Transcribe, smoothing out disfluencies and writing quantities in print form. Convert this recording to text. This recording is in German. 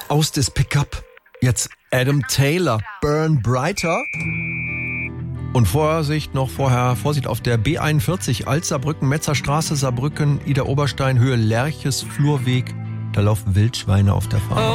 Aus des Pickup. Jetzt Adam Taylor, Burn Brighter. Und Vorsicht auf der B41 Alzerbrücken, Metzerstraße, Saarbrücken, Ida Oberstein, Höhe Lerches, Flurweg. Da laufen Wildschweine auf der Fahrbahn.